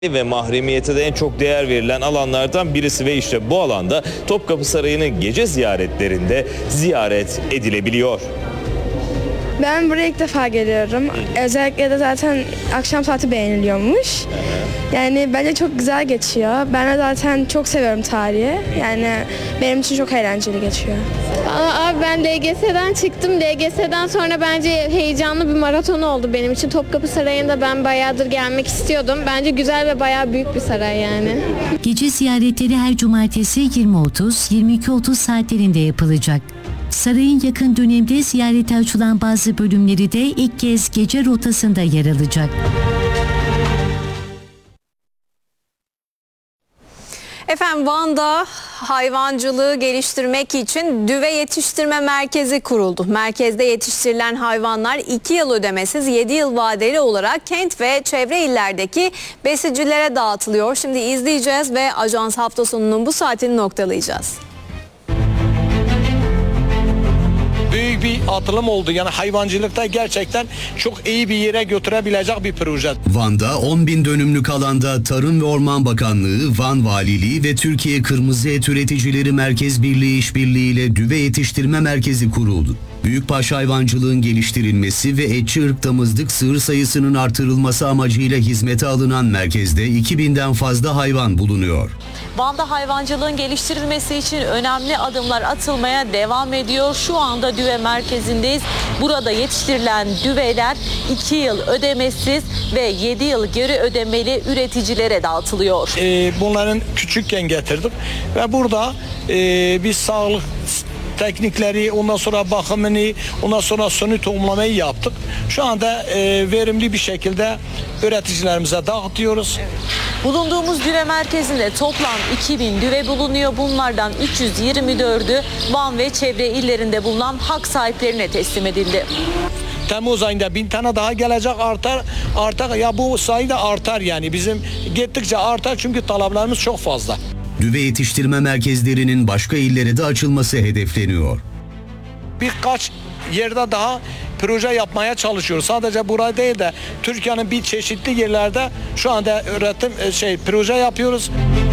ve mahremiyete de en çok değer verilen alanlardan birisi ve işte bu alanda Topkapı Sarayı'nın gece ziyaretlerinde ziyaret edilebiliyor. Ben buraya ilk defa geliyorum. Özellikle de zaten akşam saati beğeniliyormuş. Yani bence çok güzel geçiyor. Ben de zaten çok seviyorum tarihi. Yani benim için çok eğlenceli geçiyor. Abi ben LGS'den çıktım. LGS'den sonra bence heyecanlı bir maraton oldu benim için. Topkapı Sarayı'nda ben bayağıdır gelmek istiyordum. Bence güzel ve bayağı büyük bir saray yani. Gece ziyaretleri her cumartesi 20.30-22.30 saatlerinde yapılacak. Sarayın yakın dönemde ziyarete açılan bazı bölümleri de ilk kez gece rotasında yer alacak. Efendim Van'da hayvancılığı geliştirmek için düve yetiştirme merkezi kuruldu. Merkezde yetiştirilen hayvanlar 2 yıl ödemesiz 7 yıl vadeli olarak kent ve çevre illerdeki besicilere dağıtılıyor. Şimdi izleyeceğiz ve Ajans hafta sonunun bu saatini noktalayacağız. Büyük bir atılım oldu. Yani hayvancılıkta gerçekten çok iyi bir yere götürebilecek bir proje. Van'da 10.000 dönümlük alanda Tarım ve Orman Bakanlığı, Van Valiliği ve Türkiye Kırmızı Et Üreticileri Merkez Birliği işbirliğiyle düve yetiştirme merkezi kuruldu. Büyükbaş hayvancılığın geliştirilmesi ve etçi ırk damızlık sığır sayısının artırılması amacıyla hizmete alınan merkezde 2000'den fazla hayvan bulunuyor. Van'da hayvancılığın geliştirilmesi için önemli adımlar atılmaya devam ediyor. Şu anda düve merkezindeyiz. Burada yetiştirilen düveler 2 yıl ödemesiz ve 7 yıl geri ödemeli üreticilere dağıtılıyor. Bunların küçükken getirdik ve burada biz sağlık teknikleri, ondan sonra bakımını, ondan sonra suni tohumlamayı yaptık. Şu anda verimli bir şekilde üreticilerimize dağıtıyoruz. Bulunduğumuz düve merkezinde toplam 2000 düve bulunuyor. Bunlardan 324'ü Van ve çevre illerinde bulunan hak sahiplerine teslim edildi. Temmuz ayında 1000 tane daha gelecek, artar ya bu sayı da artar yani bizim gittikçe artar çünkü taleplerimiz çok fazla. Düve yetiştirme merkezlerinin başka illere de açılması hedefleniyor. Birkaç yerde daha proje yapmaya çalışıyoruz. Sadece burada değil de Türkiye'nin bir çeşitli yerlerde şu anda proje yapıyoruz.